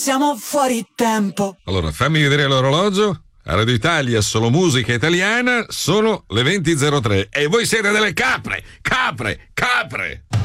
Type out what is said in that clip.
Siamo fuori tempo. Allora, fammi vedere l'orologio. A Radio Italia, solo musica italiana, sono le 20.03 e voi siete delle capre! Capre! Capre!